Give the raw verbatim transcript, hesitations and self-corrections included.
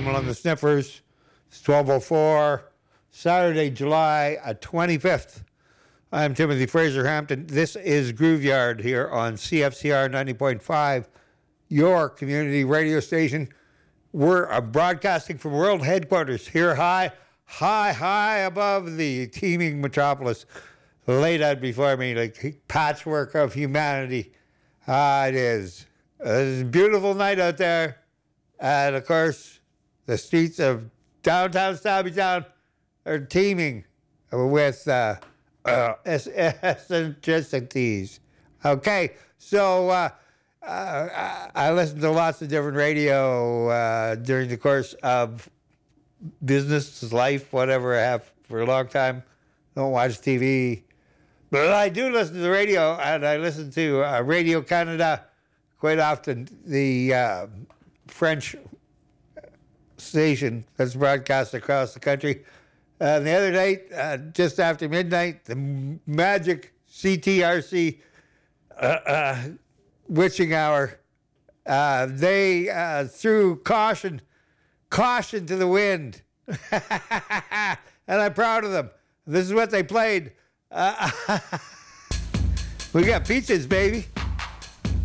Animal and the Sniffers. It's twelve oh four, Saturday, July twenty-fifth. I'm Timothy Fraser Hampton. This is Grooveyard here on C F C R ninety point five, your community radio station. We're uh, broadcasting from world headquarters here high, high, high above the teeming metropolis. Laid out before me like patchwork of humanity. Ah, it is. Uh, it's a beautiful night out there. And, of course, the streets of downtown Stabbytown are teeming with uh, uh, eccentricities. Okay, so uh, uh, I listen to lots of different radio uh, during the course of business, life, whatever I have for a long time. Don't watch T V. But I do listen to the radio, and I listen to uh, Radio Canada quite often, the uh, French station that's broadcast across the country. Uh, the other night, uh, just after midnight, the magic C T R C uh, uh, witching hour, uh, they uh, threw caution, caution to the wind. And I'm proud of them. This is what they played. Uh, we got peaches, baby.